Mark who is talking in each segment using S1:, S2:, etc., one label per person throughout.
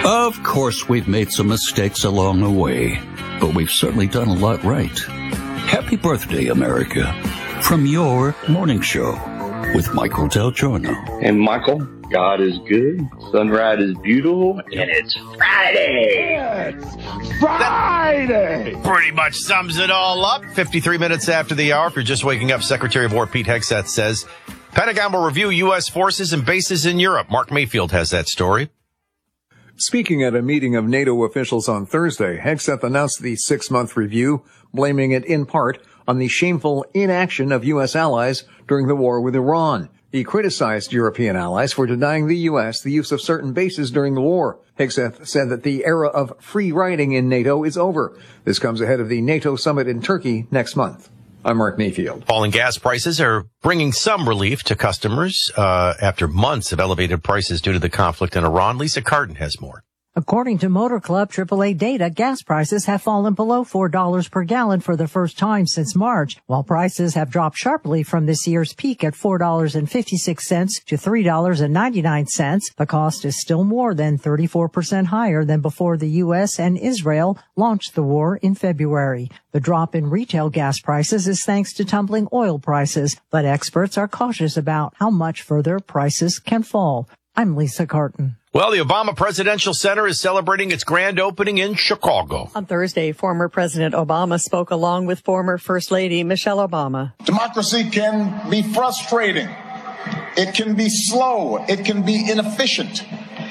S1: Of course, we've made some mistakes along the way, but we've certainly done a lot right. Happy birthday, America, from your morning show with Michael Del Giorno.
S2: And Michael, God is good, sunrise is beautiful, and it's Friday!
S3: It's Friday!
S4: That pretty much sums it all up. 53 minutes after the hour. If you're just waking up, Secretary of War Pete Hegseth says Pentagon will review U.S. forces and bases in Europe. Mark Mayfield has that story.
S5: Speaking at a meeting of NATO officials on Thursday, Hegseth announced the 6-month review, blaming it in part on the shameful inaction of U.S. allies during the war with Iran. He criticized European allies for denying the U.S. the use of certain bases during the war. Hegseth said that the era of free riding in NATO is over. This comes ahead of the NATO summit in Turkey next month. I'm Mark Mayfield.
S4: Falling gas prices are bringing some relief to customers after months of elevated prices due to the conflict in Iran. Lisa Carton has more.
S6: According to Motor Club AAA data, gas prices have fallen below $4 per gallon for the first time since March, while prices have dropped sharply from this year's peak at $4.56 to $3.99. The cost is still more than 34% higher than before the U.S. and Israel launched the war in February. The drop in retail gas prices is thanks to tumbling oil prices, but experts are cautious about how much further prices can fall. I'm Lisa Carton.
S4: Well, the Obama Presidential Center is celebrating its grand opening in Chicago.
S7: On Thursday, former President Obama spoke along with former First Lady Michelle Obama.
S3: Democracy can be frustrating. It can be slow. It can be inefficient.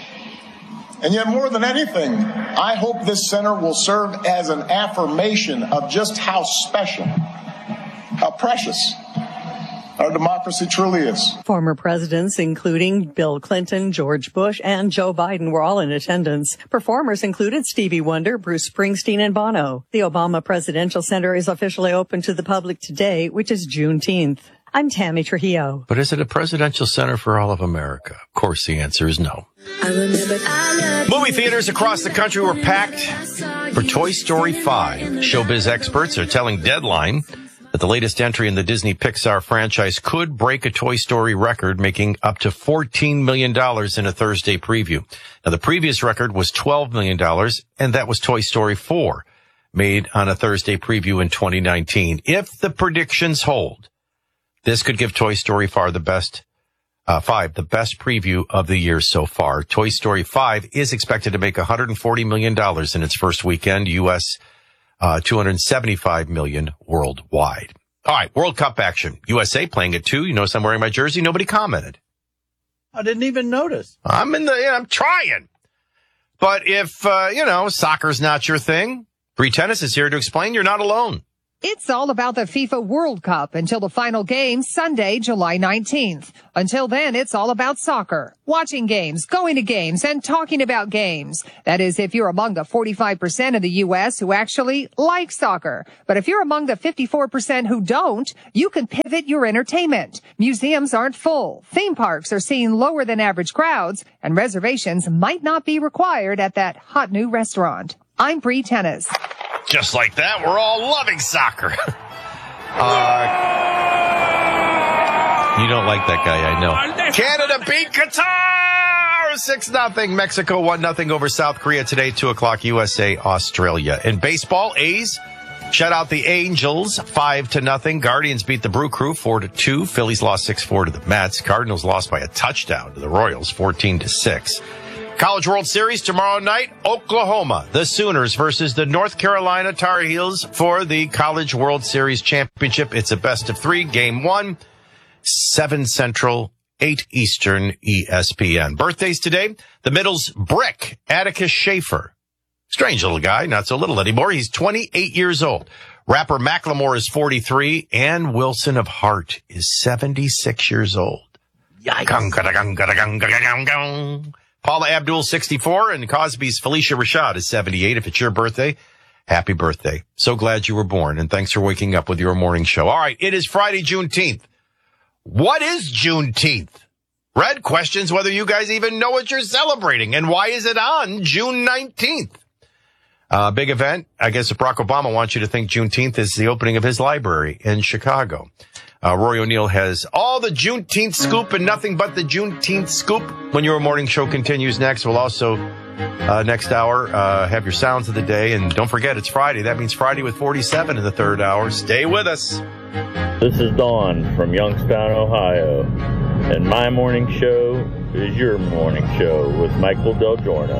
S3: And yet, more than anything, I hope this center will serve as an affirmation of just how special, how precious our democracy truly is.
S7: Former presidents, including Bill Clinton, George Bush, and Joe Biden, were all in attendance. Performers included Stevie Wonder, Bruce Springsteen, and Bono. The Obama Presidential Center is officially open to the public today, which is Juneteenth. I'm Tammy Trujillo.
S4: But is it a presidential center for all of America? Of course, the answer is no. Movie theaters across the country were packed for Toy Story 5. Showbiz experts are telling Deadline that the latest entry in the Disney Pixar franchise could break a Toy Story record, making up to $14 million in a Thursday preview. Now, the previous record was $12 million, and that was Toy Story 4, made on a Thursday preview in 2019. If the predictions hold, this could give Toy Story 5 the best preview of the year so far. Toy Story 5 is expected to make $140 million in its first weekend, U.S. $275 million worldwide. All right, World Cup action. USA playing at 2. You notice I'm wearing my jersey. Nobody commented.
S8: I didn't even notice.
S4: I'm trying. But if, soccer's not your thing, Bree Tennis is here to explain you're not alone.
S9: It's all about the FIFA World Cup until the final game Sunday, July 19th. Until then, it's all about soccer. Watching games, going to games, and talking about games. That is, if you're among the 45% of the U.S. who actually like soccer. But if you're among the 54% who don't, you can pivot your entertainment. Museums aren't full. Theme parks are seeing lower than average crowds, and reservations might not be required at that hot new restaurant. I'm Bree Tennis.
S4: Just like that, we're all loving soccer. You don't like that guy, I know. Canada beat Qatar 6-0. Mexico 1-0 over South Korea today, 2 o'clock, USA, Australia. In baseball, A's shut out the Angels 5-0. Guardians beat the Brew Crew 4-2. Phillies lost 6-4 to the Mets. Cardinals lost by a touchdown to the Royals 14-6. College World Series tomorrow night, Oklahoma, the Sooners versus the North Carolina Tar Heels for the College World Series Championship. It's a best of 3, game 1, 7 Central, 8 Eastern, ESPN. Birthdays today, the Middle's Brick, Atticus Schaefer. Strange little guy, not so little anymore. He's 28 years old. Rapper Macklemore is 43. Ann Wilson of Heart is 76 years old. Yikes. Paula Abdul, 64, and Cosby's Felicia Rashad is 78. If it's your birthday, happy birthday. So glad you were born, and thanks for waking up with your morning show. All right, it is Friday, Juneteenth. What is Juneteenth? Red questions whether you guys even know what you're celebrating, and why is it on June 19th? Big event. I guess Barack Obama wants you to think Juneteenth is the opening of his library in Chicago. Rory O'Neill has all the Juneteenth scoop and nothing but the Juneteenth scoop. When your morning show continues next, we'll also, next hour, have your sounds of the day. And don't forget, it's Friday. That means Friday with 47 in the third hour. Stay with us.
S10: This is Dawn from Youngstown, Ohio. And my morning show is your morning show with Michael Del Giorno.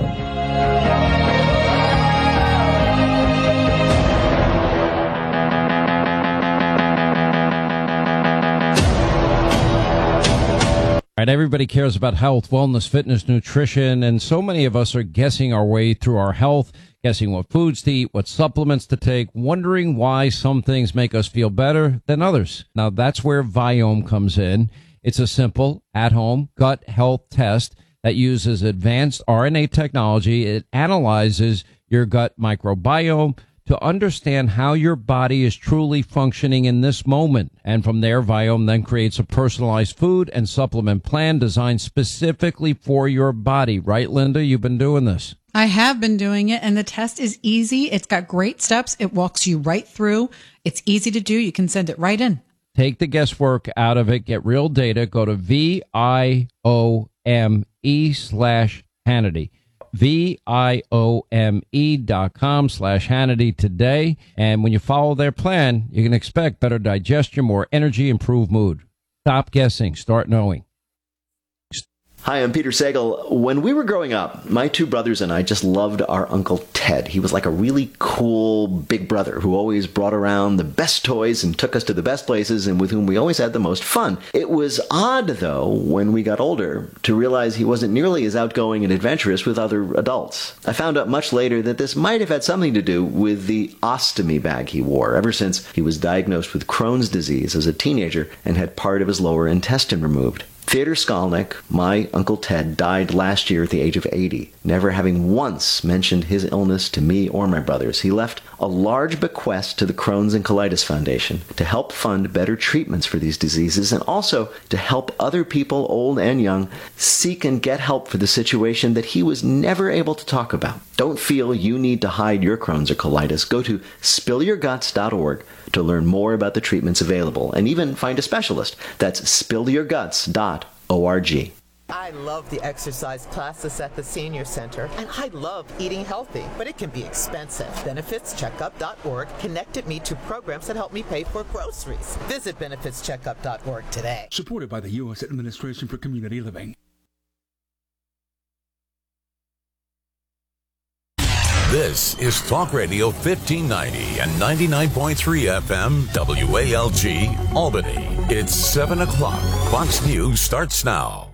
S11: Right, everybody cares about health, wellness, fitness, nutrition, and so many of us are guessing our way through our health, guessing what foods to eat, what supplements to take, wondering why some things make us feel better than others. Now, that's where Viome comes in. It's a simple, at-home gut health test that uses advanced RNA technology. It analyzes your gut microbiome to understand how your body is truly functioning in this moment. And from there, Viome then creates a personalized food and supplement plan designed specifically for your body. Right, Linda? You've been doing this.
S12: I have been doing it, and the test is easy. It's got great steps. It walks you right through. It's easy to do. You can send it right in.
S11: Take the guesswork out of it. Get real data. Go to VIOME/Hannity. VIOME.com/Hannity today. And when you follow their plan, you can expect better digestion, more energy, improved mood. Stop guessing. Start knowing.
S13: Hi, I'm Peter Sagal. When we were growing up, my two brothers and I just loved our Uncle Ted. He was like a really cool big brother who always brought around the best toys and took us to the best places and with whom we always had the most fun. It was odd, though, when we got older, to realize he wasn't nearly as outgoing and adventurous with other adults. I found out much later that this might have had something to do with the ostomy bag he wore ever since he was diagnosed with Crohn's disease as a teenager and had part of his lower intestine removed. Theodor Skalnick, my Uncle Ted, died last year at the age of 80, never having once mentioned his illness to me or my brothers. He left a large bequest to the Crohn's and Colitis Foundation to help fund better treatments for these diseases and also to help other people, old and young, seek and get help for the situation that he was never able to talk about. Don't feel you need to hide your Crohn's or colitis. Go to spillyourguts.org to learn more about the treatments available and even find a specialist. That's spillyourguts.org.
S14: I love the exercise classes at the senior center, and I love eating healthy, but it can be expensive. BenefitsCheckup.org connected me to programs that help me pay for groceries. Visit BenefitsCheckup.org today.
S15: Supported by the U.S. Administration for Community Living.
S16: This is Talk Radio 1590 and 99.3 FM WALG Albany. It's 7 o'clock. Fox News starts now.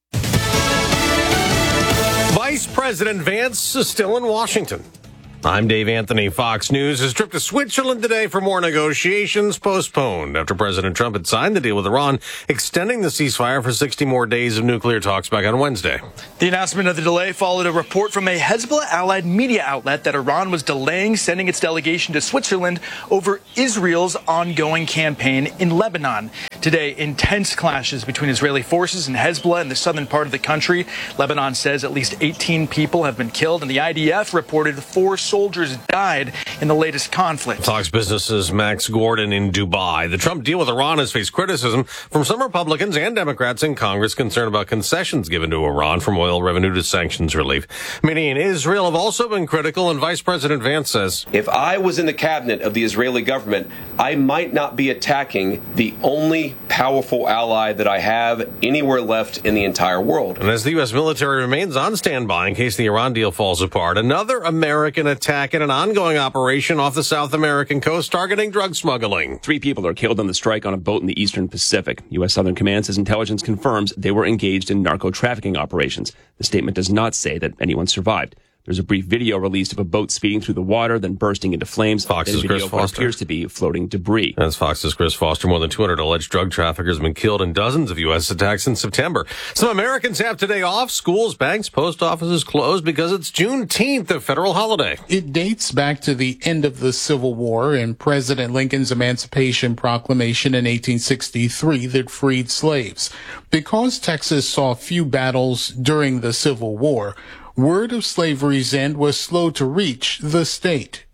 S17: Vice President Vance is still in Washington. I'm Dave Anthony. Fox News. His trip to Switzerland today for more negotiations postponed after President Trump had signed the deal with Iran, extending the ceasefire for 60 more days of nuclear talks back on Wednesday.
S18: The announcement of the delay followed a report from a Hezbollah-allied media outlet that Iran was delaying sending its delegation to Switzerland over Israel's ongoing campaign in Lebanon. Today, intense clashes between Israeli forces and Hezbollah in the southern part of the country. Lebanon says at least 18 people have been killed, and the IDF reported 4 soldiers died in the latest conflict.
S17: Fox Business's Max Gordon in Dubai. The Trump deal with Iran has faced criticism from some Republicans and Democrats in Congress concerned about concessions given to Iran, from oil revenue to sanctions relief. Many in Israel have also been critical, and Vice President Vance says,
S19: if I was in the cabinet of the Israeli government, I might not be attacking the only powerful ally that I have anywhere left in the entire world.
S17: And as the U.S. military remains on standby in case the Iran deal falls apart, another American attack in an ongoing operation off the South American coast targeting drug smuggling.
S20: 3 people are killed on the strike on a boat in the Eastern Pacific. U.S. Southern Command says intelligence confirms they were engaged in narco-trafficking operations. The statement does not say that anyone survived. There's a brief video released of a boat speeding through the water, then bursting into flames.
S17: Fox's Chris Foster.
S20: Appears to be floating debris.
S17: That's Fox's Chris Foster. More than 200 alleged drug traffickers have been killed in dozens of U.S. attacks in September. Some Americans have today off. Schools, banks, post offices closed because it's Juneteenth, a federal holiday.
S21: It dates back to the end of the Civil War and President Lincoln's Emancipation Proclamation in 1863 that freed slaves. Because Texas saw few battles during the Civil War, word of slavery's end was slow to reach the state.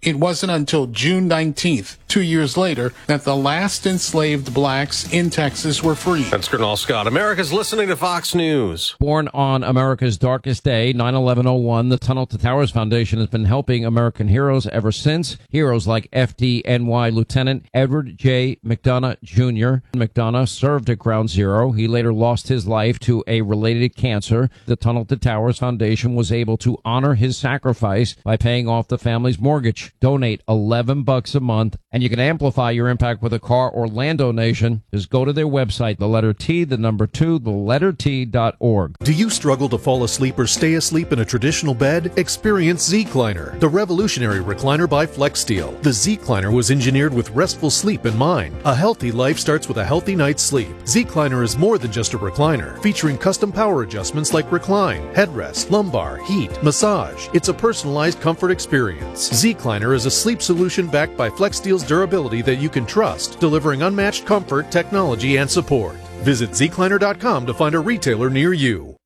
S21: It wasn't until June 19th, 2 years later, that the last enslaved blacks in Texas were freed.
S17: That's Colonel Scott. America's listening to Fox News.
S11: Born on America's darkest day, 9/11/01, the Tunnel to Towers Foundation has been helping American heroes ever since. Heroes like FDNY Lieutenant Edward J. McDonough Jr. McDonough served at Ground Zero. He later lost his life to a related cancer. The Tunnel to Towers Foundation was able to honor his sacrifice by paying off the family's mortgage. Donate $11 a month, and you can amplify your impact with a car or land donation. Just go to their website, the letter T, the number 2, the letter T.org.
S1: Do you struggle to fall asleep or stay asleep in a traditional bed? Experience Z-Cliner, the revolutionary recliner by FlexSteel. The Z-Cliner was engineered with restful sleep in mind. A healthy life starts with a healthy night's sleep. Z-Cliner is more than just a recliner, featuring custom power adjustments like recline, headrest, lumbar, heat, massage. It's a personalized comfort experience. Z-Cliner is a sleep solution backed by FlexSteel's durability that you can trust, delivering unmatched comfort, technology, and support. Visit zcliner.com to find a retailer near you.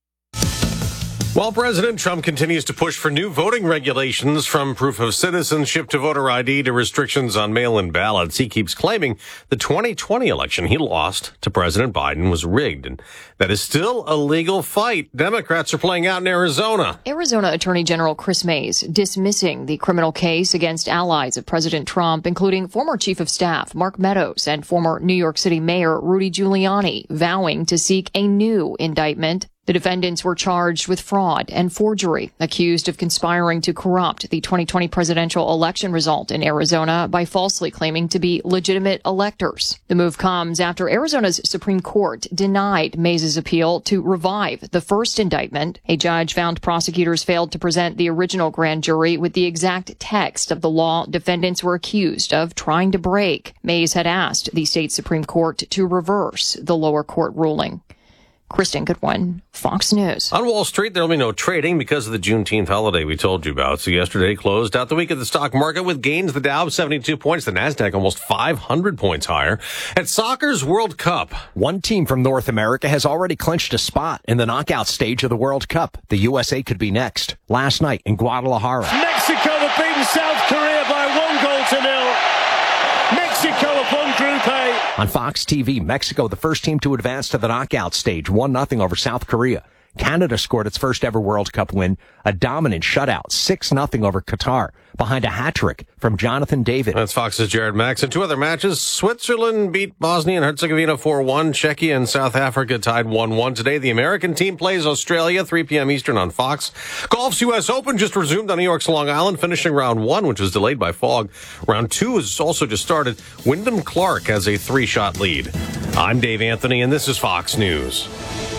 S17: While President Trump continues to push for new voting regulations, from proof of citizenship to voter ID to restrictions on mail-in ballots, he keeps claiming the 2020 election he lost to President Biden was rigged, and that is still a legal fight Democrats are playing out in Arizona.
S22: Arizona Attorney General Chris Mays dismissing the criminal case against allies of President Trump, including former Chief of Staff Mark Meadows and former New York City Mayor Rudy Giuliani, vowing to seek a new indictment. The defendants were charged with fraud and forgery, accused of conspiring to corrupt the 2020 presidential election result in Arizona by falsely claiming to be legitimate electors. The move comes after Arizona's Supreme Court denied Mays' appeal to revive the first indictment. A judge found prosecutors failed to present the original grand jury with the exact text of the law defendants were accused of trying to break. Mays had asked the state Supreme Court to reverse the lower court ruling. Kristen Goodwin, Fox News.
S17: On Wall Street, there will be no trading because of the Juneteenth holiday we told you about. So yesterday closed out the week at the stock market with gains. The Dow 72 points, the Nasdaq almost 500 points higher. At soccer's World Cup,
S23: one team from North America has already clinched a spot in the knockout stage of the World Cup. The USA could be next. Last night in Guadalajara,
S24: Mexico have beaten South Korea by 1-0. Mexico have won Group A.
S23: On Fox TV, Mexico, the first team to advance to the knockout stage, 1-0 over South Korea. Canada scored its first ever World Cup win, a dominant shutout, 6-0 over Qatar, behind a hat-trick from Jonathan David.
S17: That's Fox's Jared Max. In two other matches, Switzerland beat Bosnia and Herzegovina 4-1. Czechia and South Africa tied 1-1. Today, the American team plays Australia, 3 p.m. Eastern on Fox. Golf's U.S. Open just resumed on New York's Long Island, finishing round 1, which was delayed by fog. Round 2 has also just started. Wyndham Clark has a 3-shot lead. I'm Dave Anthony, and this is Fox News.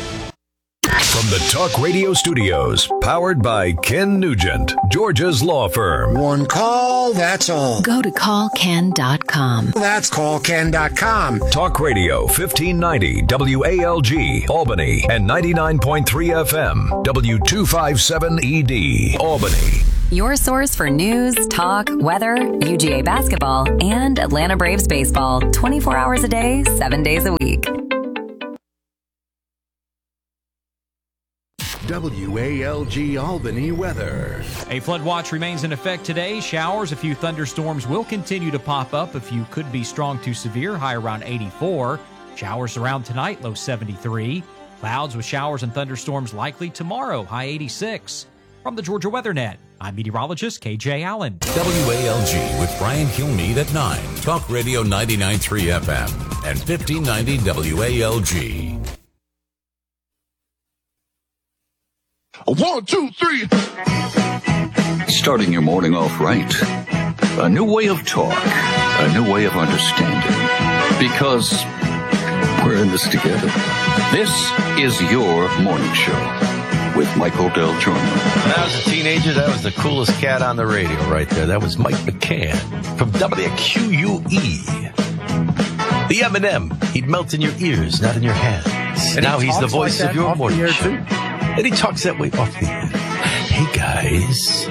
S16: From the Talk Radio Studios, powered by Ken Nugent, Georgia's law firm.
S25: One call, that's all.
S26: Go to callken.com.
S25: That's callken.com.
S16: Talk Radio 1590 WALG, Albany, and 99.3 FM, W257ED, Albany.
S26: Your source for news, talk, weather, UGA basketball, and Atlanta Braves baseball. 24 hours a day, 7 days a week.
S16: WALG Albany weather.
S27: A flood watch remains in effect today. Showers, a few thunderstorms will continue to pop up. A few could be strong to severe, high around 84. Showers around tonight, low 73. Clouds with showers and thunderstorms likely tomorrow, high 86. From the Georgia Weather Net, I'm meteorologist KJ Allen.
S16: WALG with Brian Kilmeade at 9. Talk Radio 99.3 FM and 1590 WALG.
S28: 1, 2, 3.
S29: Starting your morning off right. A new way of talk. A new way of understanding. Because we're in this together. This is your morning show with Michael Del Giorno.
S4: When I was a teenager, that was the coolest cat on the radio right there. That was Mike McCann from WQUE. The M&M. He'd melt in your ears, not in your hands. And now he's the voice of your morning show. And he talks that way off the air. Hey, guys.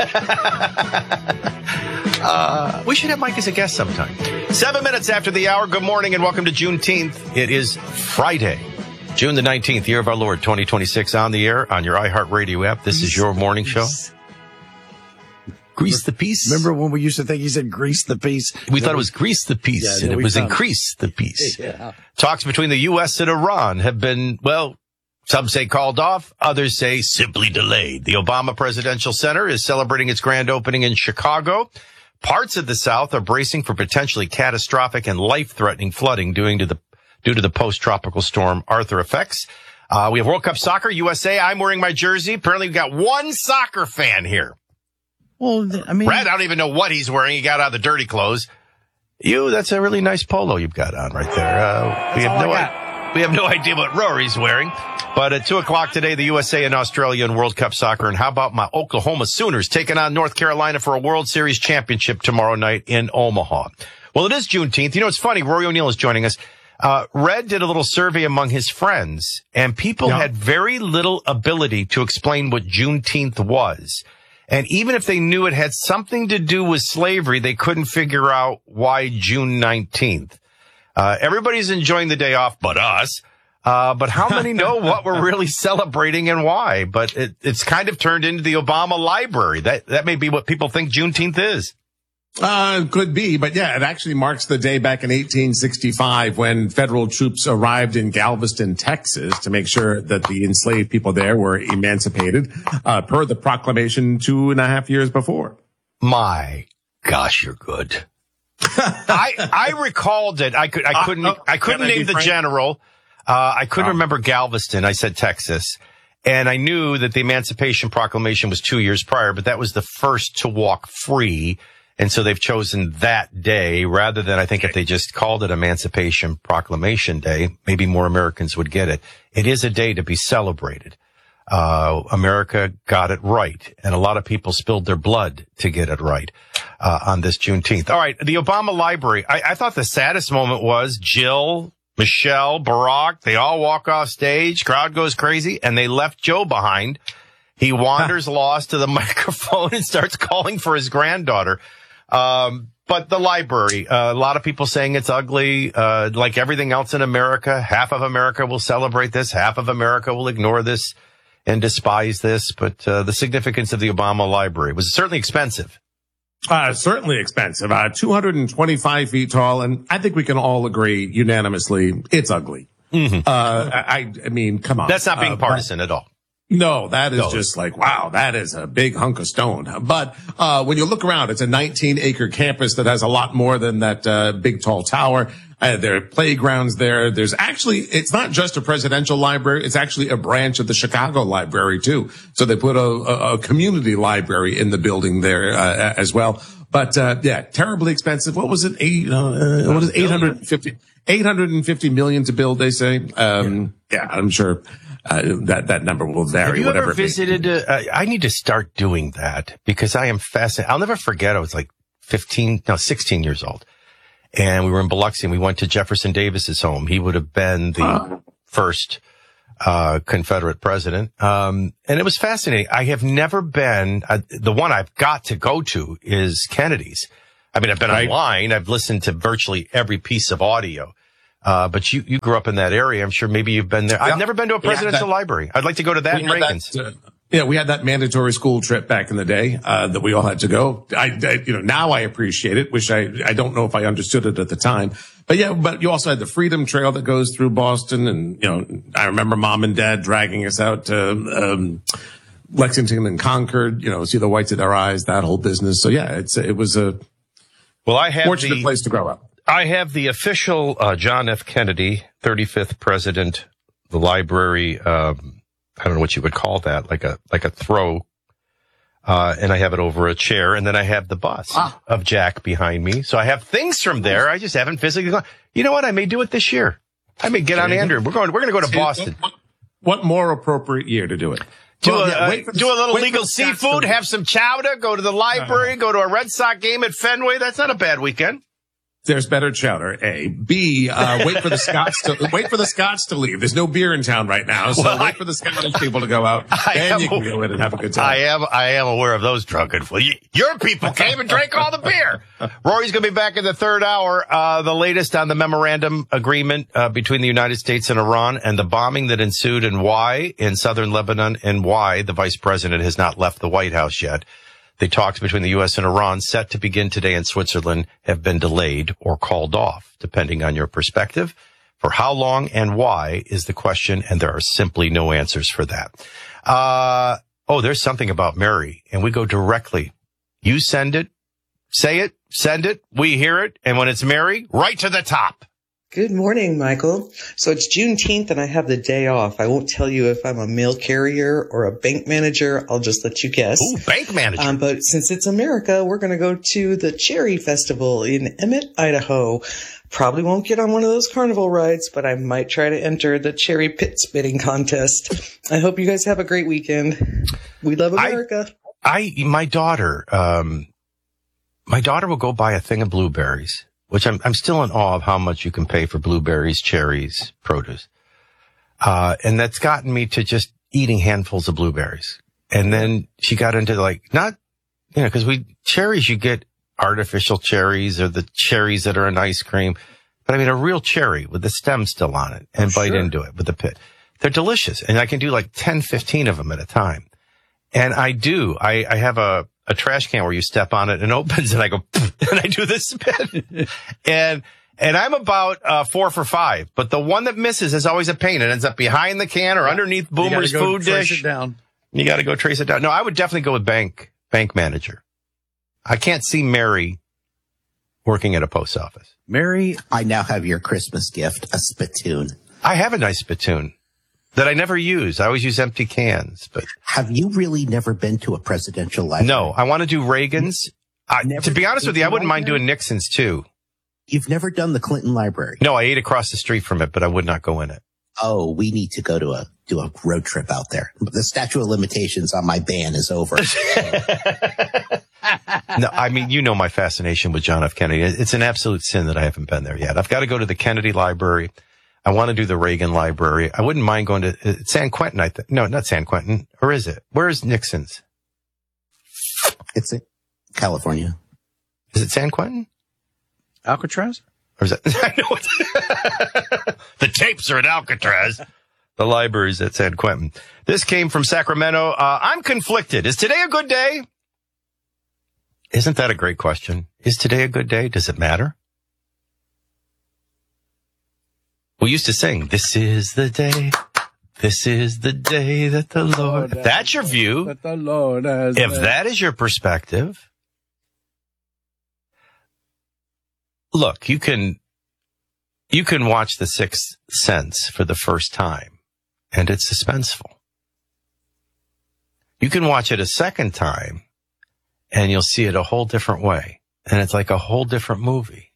S4: We should have Mike as a guest sometime. 7 minutes after the hour. Good morning and welcome to Juneteenth. It is Friday, June the 19th, year of our Lord, 2026, on the air, on your iHeartRadio app. This is your morning show. Grease the peace.
S2: Remember when we used to think he said grease the peace?
S4: We thought it was grease the peace, and it was increase the peace.
S2: Yeah.
S4: Talks between the U.S. and Iran have been, well, some say called off, others say simply delayed. The Obama Presidential Center is celebrating its grand opening in Chicago. Parts of the South are bracing for potentially catastrophic and life-threatening flooding due to the post-tropical storm Arthur effects. We have World Cup soccer, USA. I'm wearing my jersey. Apparently, we've got one soccer fan here.
S2: Well, I mean,
S4: Brad, I don't even know what he's wearing. He got out of the dirty clothes. That's a really nice polo you've got on right there. We have no idea what Rory's wearing. But at 2:00 today, the USA and Australia in World Cup soccer. And how about my Oklahoma Sooners taking on North Carolina for a World Series championship tomorrow night in Omaha? Well, it is Juneteenth. You know, it's funny. Rory O'Neill is joining us. Red did a little survey among his friends, and people had very little ability to explain what Juneteenth was. And even if they knew it had something to do with slavery, they couldn't figure out why June 19th. Everybody's enjoying the day off but us. But how many know what we're really celebrating and why? But it's kind of turned into the Obama library. That may be what people think Juneteenth is.
S3: Could be, but yeah, it actually marks the day back in 1865 when federal troops arrived in Galveston, Texas to make sure that the enslaved people there were emancipated, per the proclamation 2.5 years before.
S4: My gosh, you're good. I recalled it. I couldn't name the general. I couldn't remember Galveston. I said Texas. And I knew that the Emancipation Proclamation was 2 years prior, but that was the first to walk free. And so they've chosen that day rather than, I think, if they just called it Emancipation Proclamation Day, maybe more Americans would get it. It is a day to be celebrated. America got it right. And a lot of people spilled their blood to get it right, on this Juneteenth. All right. The Obama Library. I thought the saddest moment was Jill, Michelle, Barack. They all walk off stage. Crowd goes crazy and they left Joe behind. He wanders lost to the microphone and starts calling for his granddaughter. But the library, a lot of people saying it's ugly, like everything else in America. Half of America will celebrate this. Half of America will ignore this and despise this. But the significance of the Obama Library was certainly expensive.
S3: Certainly expensive. 225 feet tall. And I think we can all agree unanimously it's ugly.
S4: Mm-hmm.
S3: I mean, come on.
S4: That's not being partisan at all.
S3: No, that is just like, wow, that is a big hunk of stone. But when you look around, it's a 19-acre campus that has a lot more than that big, tall tower. There are playgrounds there. There's actually, it's not just a presidential library. It's actually a branch of the Chicago Library, too. So they put a community library in the building there as well. But yeah, terribly expensive. What was it? 850 million to build, they say. Yeah, I'm sure. That number will vary.
S4: Have you ever visited? I need to start doing that because I am fascinated. I'll never forget. I was like 16 years old, and we were in Biloxi. And we went to Jefferson Davis's home. He would have been the first Confederate president, and it was fascinating. I have never been. The one I've got to go to is Kennedy's. I mean, I've been online. I've listened to virtually every piece of audio. But you grew up in that area. I'm sure maybe you've been there. I've never been to a presidential library. I'd like to go to that in Reagan's.
S3: Yeah, we had that mandatory school trip back in the day, that we all had to go. Now I appreciate it. Wish I don't know if I understood it at the time. But yeah, but you also had the Freedom Trail that goes through Boston. And, I remember Mom and Dad dragging us out to, Lexington and Concord, see the whites of their eyes, that whole business. So yeah, it was a fortunate place to grow up.
S4: I have the official John F. Kennedy, 35th president, the library. I don't know what you would call that, like a throw. And I have it over a chair, and then I have the bust of Jack behind me. So I have things from there. I just haven't physically gone. You know what? I may do it this year. I may get on Andrew. We're going to go to Boston.
S3: What more appropriate year to do it?
S4: Do a little legal seafood, have some chowder, go to the library, go to a Red Sox game at Fenway. That's not a bad weekend.
S3: There's better chowder. A. B. Wait for the Scots to leave. There's no beer in town right now, so wait for the Scottish people to go out. Then you can go in and have a good time.
S4: I am aware of those drunken fools. Your people came and drank all the beer. Rory's going to be back in the third hour. The latest on the memorandum agreement between the United States and Iran and the bombing that ensued and why in southern Lebanon and why the vice president has not left the White House yet. The talks between the U.S. and Iran set to begin today in Switzerland have been delayed or called off, depending on your perspective. For how long and why is the question, and there are simply no answers for that. There's something about Mary, and we go directly. You send it, say it, send it, we hear it, and when it's Mary, right to the top.
S5: Good morning, Michael. So it's Juneteenth and I have the day off. I won't tell you if I'm a mail carrier or a bank manager. I'll just let you guess.
S4: Ooh, bank manager.
S5: But since it's America, we're going to go to the Cherry Festival in Emmett, Idaho. Probably won't get on one of those carnival rides, but I might try to enter the cherry pit spitting contest. I hope you guys have a great weekend. We love America.
S4: My daughter will go buy a thing of blueberries, which I'm still in awe of how much you can pay for blueberries, cherries, produce. And that's gotten me to just eating handfuls of blueberries. And then she got into because cherries, you get artificial cherries or the cherries that are in ice cream. But I mean, a real cherry with the stem still on it and bite into it with the pit. They're delicious. And I can do like 10, 15 of them at a time. And I have a trash can where you step on it and opens and I go, and I do this spin. And I'm about 4 for 5, but the one that misses is always a pain. It ends up behind the can or underneath Boomer's food dish.
S2: Trace it down.
S4: You got to go trace it down. No, I would definitely go with bank manager. I can't see Mary working at a post office.
S6: Mary, I now have your Christmas gift, a spittoon.
S4: I have a nice spittoon that I never use. I always use empty cans. But
S6: have you really never been to a presidential library?
S4: No, I want to do Reagan's. To be honest with you, I wouldn't mind doing Nixon's too.
S6: You've never done the Clinton Library?
S4: No, I ate across the street from it, but I would not go in it.
S6: Oh, we need to go to do a road trip out there. The statute of limitations on my ban is over.
S4: No, I mean, you know my fascination with John F. Kennedy. It's an absolute sin that I haven't been there yet. I've got to go to the Kennedy Library. I want to do the Reagan Library. I wouldn't mind going to San Quentin, I think. No, not San Quentin. Or is it? Where is Nixon's?
S6: It's in California.
S4: Is it San Quentin?
S2: Alcatraz?
S4: Or is that? I know it's the tapes are at Alcatraz. The library's at San Quentin. This came from Sacramento. I'm conflicted. Is today a good day? Isn't that a great question? Is today a good day? Does it matter? We used to sing, this is the day that the Lord, if that's your view,
S2: that the Lord has
S4: if that is your perspective, look, you can watch The Sixth Sense for the first time and it's suspenseful. You can watch it a second time and you'll see it a whole different way. And it's like a whole different movie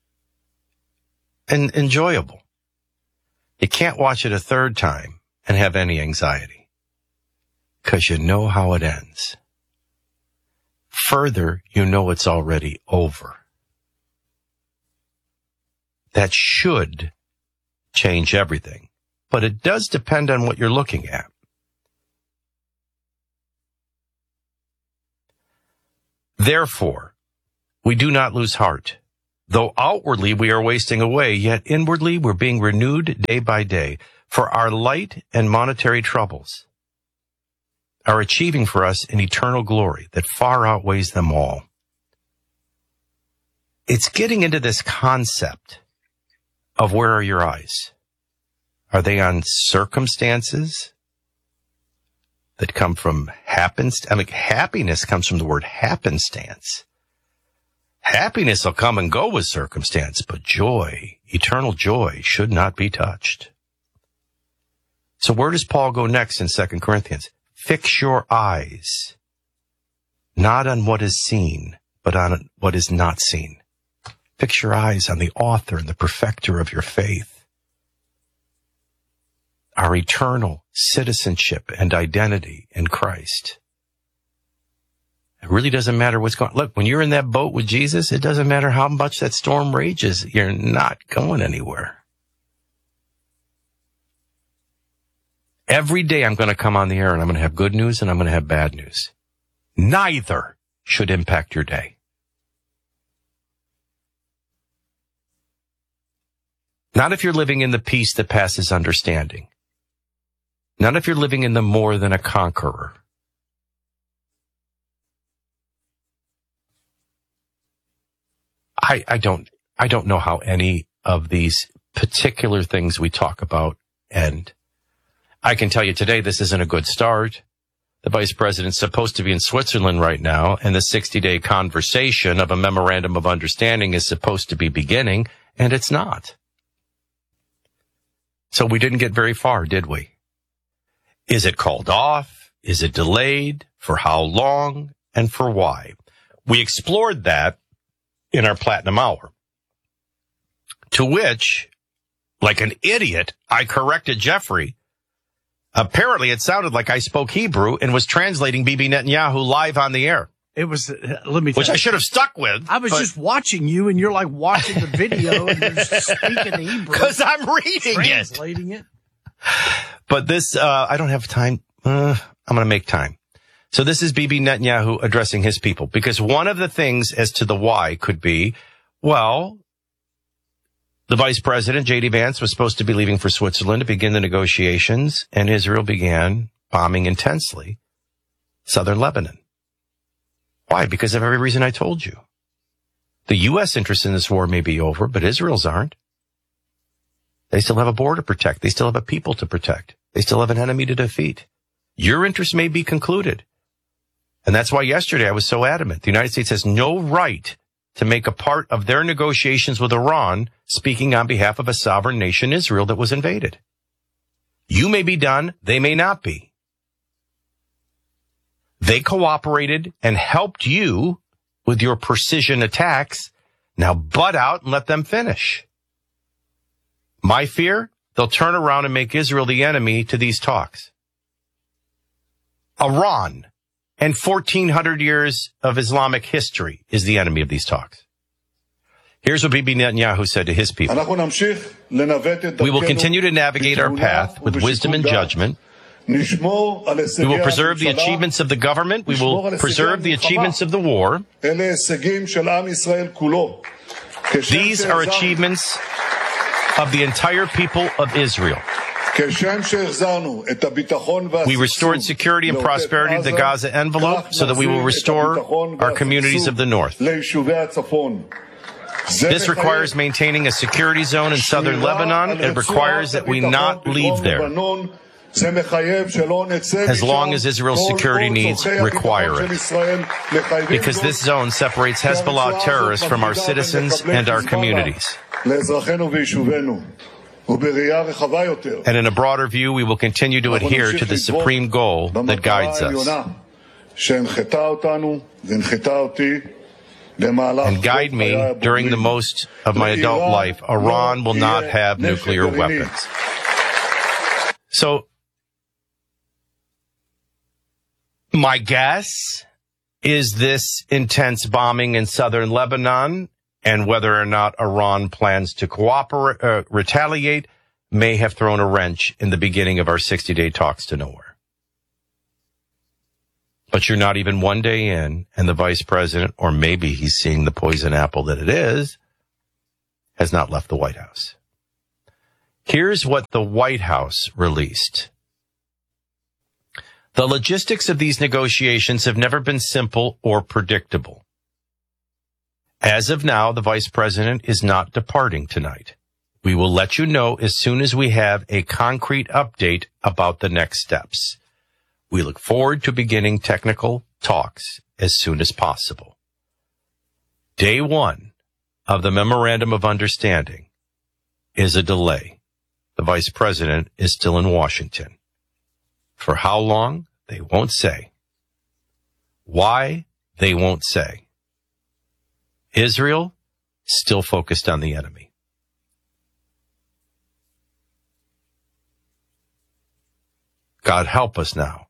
S4: and enjoyable. You can't watch it a third time and have any anxiety because you know how it ends. Further, you know it's already over. That should change everything, but it does depend on what you're looking at. Therefore, we do not lose heart. Though outwardly we are wasting away, yet inwardly we're being renewed day by day. For our light and monetary troubles are achieving for us an eternal glory that far outweighs them all. It's getting into this concept of where are your eyes? Are they on circumstances that come from happenstance? I mean, happiness comes from the word happenstance. Happiness will come and go with circumstance, but joy, eternal joy, should not be touched. So where does Paul go next in 2 Corinthians? Fix your eyes, not on what is seen, but on what is not seen. Fix your eyes on the author and the perfecter of your faith. Our eternal citizenship and identity in Christ. It really doesn't matter what's going on. Look, when you're in that boat with Jesus, it doesn't matter how much that storm rages. You're not going anywhere. Every day I'm going to come on the air and I'm going to have good news and I'm going to have bad news. Neither should impact your day. Not if you're living in the peace that passes understanding. Not if you're living in the more than a conqueror. I don't know how any of these particular things we talk about end. I can tell you today, this isn't a good start. The vice president's supposed to be in Switzerland right now, and the 60-day conversation of a memorandum of understanding is supposed to be beginning, and it's not. So we didn't get very far, did we? Is it called off? Is it delayed? For how long? And for why? We explored that in our Platinum Hour. To which, like an idiot, I corrected Jeffrey. Apparently, it sounded like I spoke Hebrew and was translating Bibi Netanyahu live on the air.
S2: It was, let me tell
S4: which I should have stuck with.
S2: I was just watching you, and you're like watching the video, and you're just speaking Hebrew.
S4: Because I'm reading
S2: translating it.
S4: But this, I don't have time. I'm going to make time. So this is Bibi Netanyahu addressing his people. Because one of the things as to the why could be, well, the vice president, J.D. Vance, was supposed to be leaving for Switzerland to begin the negotiations, and Israel began bombing intensely southern Lebanon. Why? Because of every reason I told you. The U.S. interests in this war may be over, but Israel's aren't. They still have a border to protect. They still have a people to protect. They still have an enemy to defeat. Your interests may be concluded. And that's why yesterday I was so adamant. The United States has no right to make a part of their negotiations with Iran, speaking on behalf of a sovereign nation, Israel, that was invaded. You may be done. They may not be. They cooperated and helped you with your precision attacks. Now butt out and let them finish. My fear, they'll turn around and make Israel the enemy to these talks. Iran and 1,400 years of Islamic history is the enemy of these talks. Here's what Bibi Netanyahu said to his people. We will continue to navigate our path with wisdom and judgment. We will preserve the achievements of the government. We will preserve the achievements of the war. These are achievements of the entire people of Israel. We restored security and prosperity to the Gaza envelope so that we will restore our communities of the north. This requires maintaining a security zone in southern Lebanon. It requires that we not leave there, as long as Israel's security needs require it, because this zone separates Hezbollah terrorists from our citizens and our communities. And in a broader view, we will continue to adhere to the supreme goal that guides us. And guide me during the most of my adult life. Iran will not have nuclear weapons. So, my guess is this intense bombing in southern Lebanon and whether or not Iran plans to retaliate may have thrown a wrench in the beginning of our 60-day talks to nowhere. But you're not even one day in, and the vice president, or maybe he's seeing the poison apple that it is, has not left the White House. Here's what the White House released. The logistics of these negotiations have never been simple or predictable. As of now, the vice president is not departing tonight. We will let you know as soon as we have a concrete update about the next steps. We look forward to beginning technical talks as soon as possible. Day one of the Memorandum of Understanding is a delay. The vice president is still in Washington. For how long? They won't say. Why? They won't say. Israel, still focused on the enemy. God help us now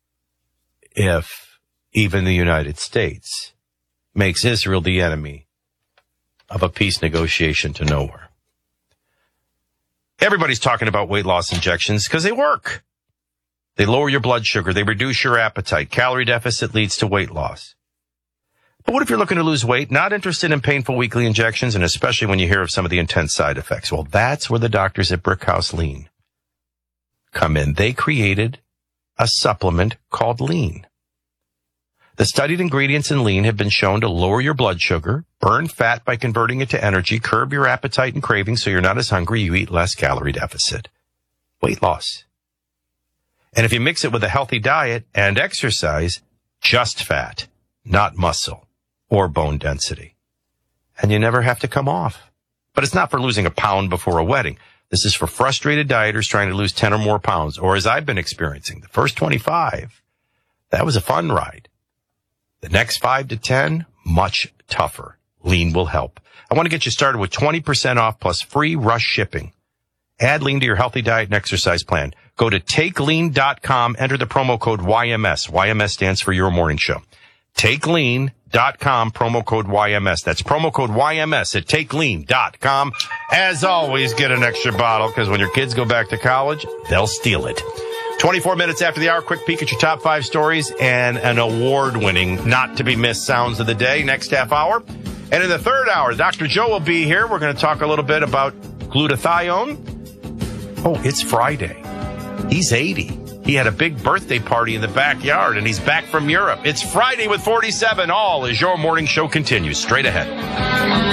S4: if even the United States makes Israel the enemy of a peace negotiation to nowhere. Everybody's talking about weight loss injections because they work. They lower your blood sugar. They reduce your appetite. Calorie deficit leads to weight loss. But what if you're looking to lose weight, not interested in painful weekly injections, and especially when you hear of some of the intense side effects? Well, that's where the doctors at Brickhouse Lean come in. They created a supplement called Lean. The studied ingredients in lean have been shown to lower your blood sugar, burn fat by converting it to energy, curb your appetite and cravings so you're not as hungry, you eat less calorie deficit. Weight loss. And if you mix it with a healthy diet and exercise, just fat, not muscle or bone density. And you never have to come off. But it's not for losing a pound before a wedding. This is for frustrated dieters trying to lose 10 or more pounds, or as I've been experiencing, the first 25, that was a fun ride. The next 5 to 10, much tougher. Lean will help. I want to get you started with 20% off plus free rush shipping. Add lean to your healthy diet and exercise plan. Go to takelean.com, enter the promo code YMS. YMS stands for Your Morning Show. Takelean.com, promo code YMS. That's promo code YMS at takelean.com. As always, get an extra bottle because when your kids go back to college, they'll steal it. 24 minutes after the hour, quick peek at your top 5 stories and an award-winning, not-to-be-missed sounds of the day next half hour. And in the third hour, Dr. Joe will be here. We're going to talk a little bit about glutathione. Oh, it's Friday. He's 80. He had a big birthday party in the backyard, and he's back from Europe. It's Friday with 47. All as Your Morning Show continues straight ahead.